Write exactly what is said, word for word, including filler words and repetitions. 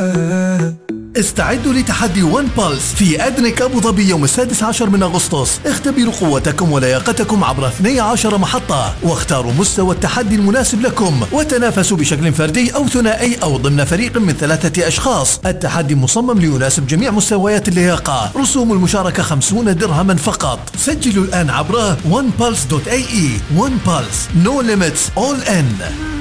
استعدوا لتحدي ون بالس في أدنك أبو ظبي يوم السادس عشر من أغسطس. اختبروا قوتكم ولياقتكم عبر اثنتي عشرة محطة، واختاروا مستوى التحدي المناسب لكم، وتنافسوا بشكل فردي أو ثنائي أو ضمن فريق من ثلاثة أشخاص. التحدي مصمم ليناسب جميع مستويات اللياقة. رسوم المشاركة خمسين درهما فقط. سجلوا الآن عبر ون بالس دوت اي اي. ون بالس، no limits, all in.